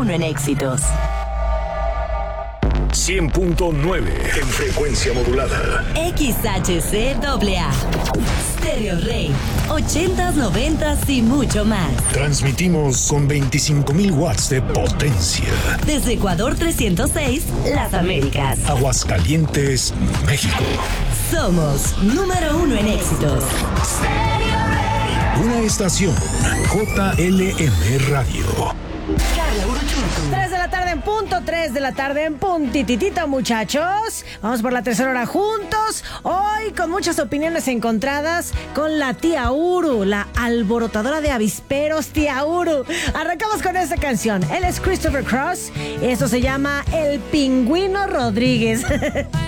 uno en éxitos. 100.9 en frecuencia modulada. XHCAA. Stereo Rey. 80s, 90s y mucho más. Transmitimos con 25,000 watts de potencia. Desde Ecuador 306, Las Américas. Aguascalientes, México. Somos número uno en éxitos. Una estación JLM Radio. Carla Uruchurtu. 3 de la tarde en punto, 3 de la tarde en puntititito, muchachos. Vamos por la tercera hora juntos. Hoy con muchas opiniones encontradas con la tía Uru, la alborotadora de avisperos, tía Uru. Arrancamos con esta canción. Él es Christopher Cross. Esto se llama El Pingüino Rodríguez.